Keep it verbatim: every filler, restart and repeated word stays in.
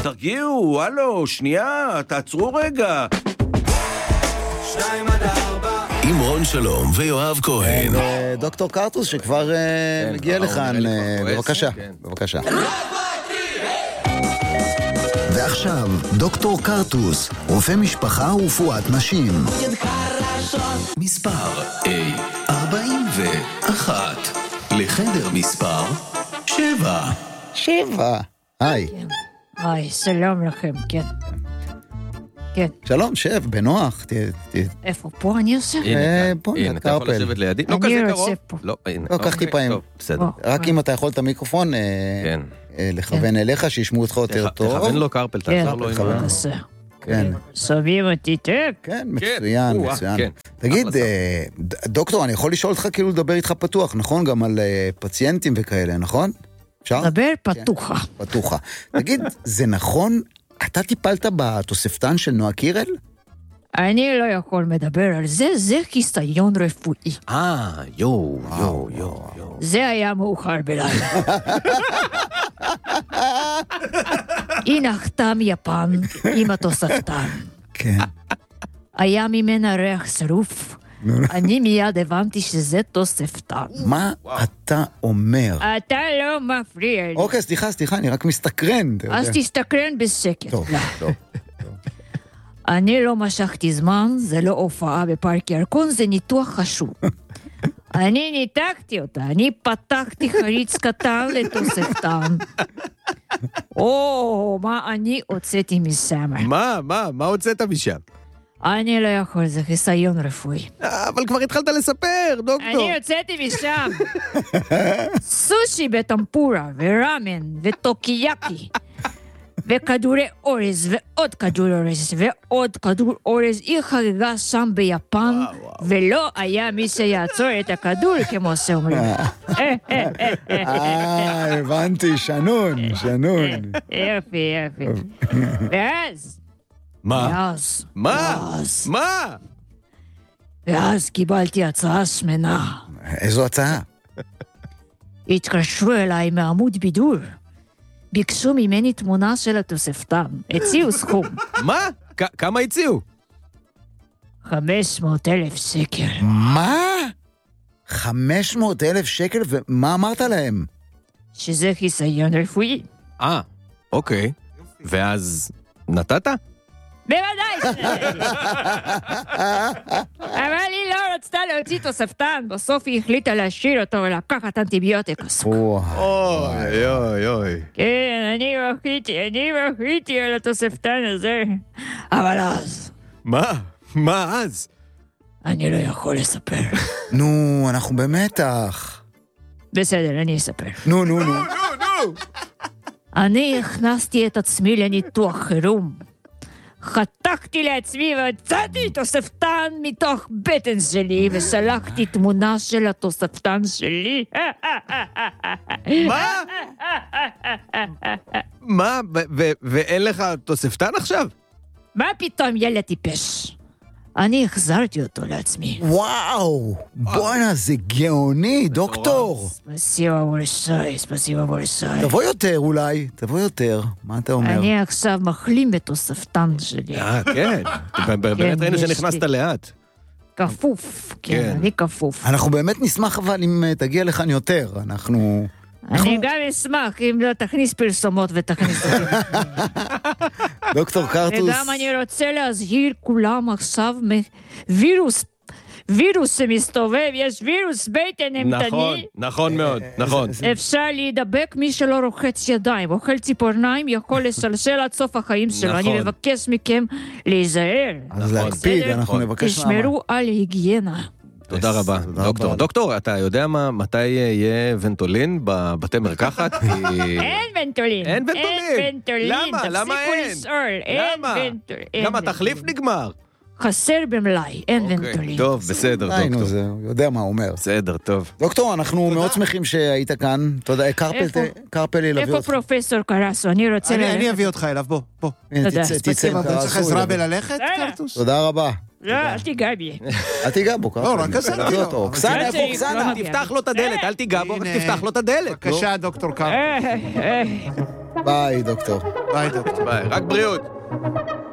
תרגיעו, הלו, שנייה, תעצרו רגע. שתיים עד ארבע. עם רון שלום ויואב כהן. דוקטור קרטוס שכבר מגיע לכאן, בבקשה, בבקשה. ועכשיו, דוקטור קרטוס, רופא משפחה ורפואת נשים. מספר ארבעים ואחת, לחדר מספר שבע. שבע, היי. היי, שלום לכם, כן. כן. שלום, שב, בנוח. איפה, פה אני יושב? פה, הנה, אתה יכול לשבת לידי. לא כזה קרוב. לא, קח טיפה עם. רק אם אתה יכול את המיקרופון לכוון אליך, שישמעו אותך יותר טוב. תכוון לו קרפל, תעזור לו עם ה... כן. שומעים אותי טוב? כן, מצוין, מצוין. תגיד, דוקטור, אני יכול לשאול אותך כאילו לדבר איתך פתוח, נכון? גם על פציינטים וכאלה, נכון? אפשר? דבר פתוחה. פתוחה. תגיד, זה נכון, אתה טיפלת בתוספתן של נועה קירל? אני לא יכול לדבר על זה, זה חיסיון רפואי. אה, יו, יו, יו, יו. זה היה מאוחר בלילה. היא נחתה מיפן עם התוספתן. כן. היה ממנה ריח שרוף. אני מיד הבנתי שזה תוספתן. מה אתה אומר? אתה לא מפריע לי. אוקיי, סליחה, סליחה, אני רק מסתקרן. אז תסתקרן בשקט. טוב, טוב. אני לא משכתי זמן, זה לא הופעה בפארק ירקון, זה ניתוח חשוב. אני ניתקתי אותה, אני פתחתי חריץ קטן לתוספתן. או, מה אני הוצאתי משם? מה, מה, מה הוצאת משם? אני לא יכול, זה חיסיון רפואי. אבל כבר התחלת לספר, דוקטור. אני יוצאתי משם. סושי בטמפורה, ורמן, וטוקיאקי. וכדורי אורז, ועוד כדור אורז, ועוד כדור אורז. היא חגגה שם ביפן, ולא היה מי שיעצור את הכדור, כמו שאומרים. אה, הבנתי, שנון, שנון. יפי, יפי. ואז... מה? ואז... מה? מה? ואז קיבלתי הצעה שמנה. איזו הצעה? התקשרו אליי מעמוד בידור. ביקשו ממני תמונה של התוספתן. הציעו סכום. מה? כמה הציעו? חמש מאות אלף שקל. מה? חמש מאות אלף שקל? ומה אמרת להם? שזה חיסיון רפואי. אה, אוקיי. ואז נתת? בוודאי. אבל היא לא רצתה להוציא תוספתן. בסוף היא החליטה להשאיר אותו ולקחת אנטיביוטיקה. אוי, אוי, אוי. כן, אני מחיתי, אני מחיתי על התוספתן הזה. אבל אז... מה? מה אז? אני לא יכול לספר. נו, אנחנו במתח. בסדר, אני אספר. נו, נו, נו. נו, נו. אני הכנסתי את עצמי לניתוח חירום. חתכתי לעצמי והצאתי תוספתן מתוך בטן שלי ושלחתי תמונה של התוספתן שלי. מה? מה? ואין לך תוספתן עכשיו? מה פתאום ילד טיפש? אני החזרתי אותו לעצמי. וואו, בואנה, זה גאוני, דוקטור. ספסיבה בורסאי, ספסיבה בורסאי. תבוא יותר אולי, תבוא יותר. מה אתה אומר? אני עכשיו מחלים בתוספתן שלי. אה, כן. באמת ראינו שנכנסת לאט. כפוף, כן, אני כפוף. אנחנו באמת נשמח אבל אם תגיע לכאן יותר, אנחנו... אני גם אשמח אם לא תכניס פרסומות ותכניס אותי. דוקטור קרטוס. וגם אני רוצה להזהיר כולם עכשיו מווירוס, וירוס שמסתובב, יש וירוס בטן המתני. נכון, נכון מאוד, נכון. אפשר להידבק מי שלא רוחץ ידיים, אוכל ציפורניים יכול לשלשל עד סוף החיים שלו. אני מבקש מכם להיזהר. אז להקפיד, אנחנו נבקש... תשמרו על היגיינה. תודה רבה, דוקטור. דוקטור, אתה יודע מתי יהיה ונטולין בבתי מרקחת? אין ונטולין. אין ונטולין. למה? למה אין? למה? גם התחליף נגמר. חסר במלאי, אין ונטולין. טוב, בסדר, דוקטור. זה יודע מה הוא אומר. בסדר, טוב. דוקטור, אנחנו מאוד שמחים שהיית כאן. תודה, קרפל ילווה אותך. איפה פרופסור קרסו? אני רוצה ללכת. אני אביא אותך אליו, בוא, בוא. תודה. אתה צריך עזרה בללכת, קרטוס? תודה רבה. לא, אל תיגע בי. אל תיגע בו, קרפל. לא, רק עזרתי לו. אוקסנה, איפה אוקסנה? תפתח לו את הדלת, אל תיגע בו, רק תפתח לו את הדלת. בבקשה, דוקטור קרטוס. ביי, דוקטור. ביי, דוקטור. ביי, רק בריאות.